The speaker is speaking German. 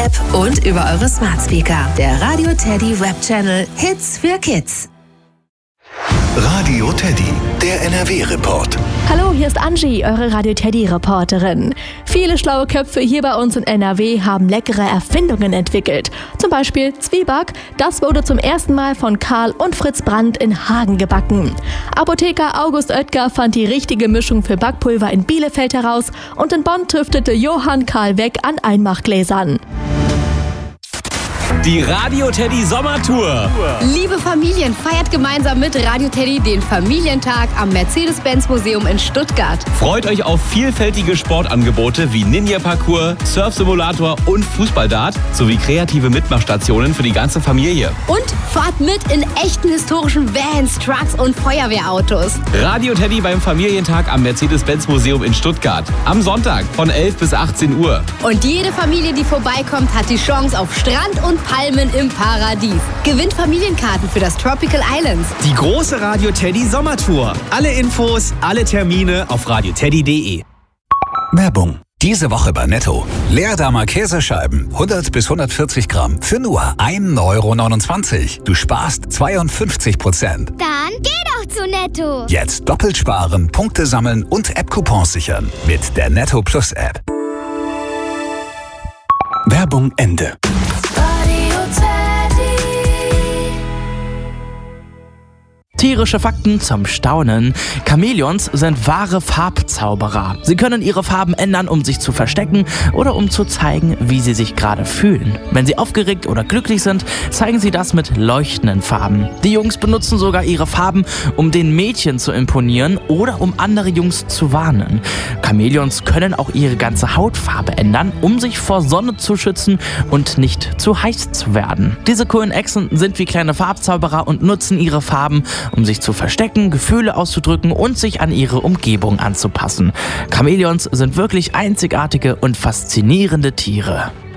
App und über eure Smart Speaker. Der Radio Teddy Web Channel Hits für Kids. Radio Teddy, der NRW-Report. Hallo, hier ist Angie, eure Radio Teddy-Reporterin. Viele schlaue Köpfe hier bei uns in NRW haben leckere Erfindungen entwickelt. Zum Beispiel Zwieback, das wurde zum ersten Mal von Karl und Fritz Brandt in Hagen gebacken. Apotheker August Oetker fand die richtige Mischung für Backpulver in Bielefeld heraus und in Bonn tüftete Johann Karl Weck an Einmachgläsern. Die Radio Teddy Sommertour. Liebe Familien, feiert gemeinsam mit Radio Teddy den Familientag am Mercedes-Benz-Museum in Stuttgart. Freut euch auf vielfältige Sportangebote wie Ninja-Parcours, Surf-Simulator und Fußballdart sowie kreative Mitmachstationen für die ganze Familie. Und fahrt mit in echten historischen Vans, Trucks und Feuerwehrautos. Radio Teddy beim Familientag am Mercedes-Benz-Museum in Stuttgart. Am Sonntag von 11 bis 18 Uhr. Und jede Familie, die vorbeikommt, hat die Chance auf Strand und Palmen im Paradies. Gewinnt Familienkarten für das Tropical Islands. Die große Radio Teddy Sommertour. Alle Infos, alle Termine auf radioteddy.de. Werbung. Diese Woche bei Netto. Leerdammer Käsescheiben, 100 bis 140 Gramm für nur 1,29 €. Du sparst 52%. Dann geh doch zu Netto. Jetzt doppelt sparen, Punkte sammeln und App-Coupons sichern mit der Netto Plus App. Werbung Ende. Tierische Fakten zum Staunen. Chamäleons sind wahre Farbzauberer. Sie können ihre Farben ändern, um sich zu verstecken oder um zu zeigen, wie sie sich gerade fühlen. Wenn sie aufgeregt oder glücklich sind, zeigen sie das mit leuchtenden Farben. Die Jungs benutzen sogar ihre Farben, um den Mädchen zu imponieren oder um andere Jungs zu warnen. Chamäleons können auch ihre ganze Hautfarbe ändern, um sich vor Sonne zu schützen und nicht zu heiß zu werden. Diese coolen Echsen sind wie kleine Farbzauberer und nutzen ihre Farben, um sich zu verstecken, Gefühle auszudrücken und sich an ihre Umgebung anzupassen. Chamäleons sind wirklich einzigartige und faszinierende Tiere.